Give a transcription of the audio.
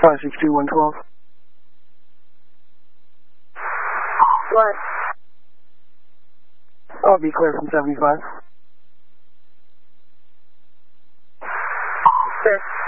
562-112. What? I'll be clear from 75. Sure.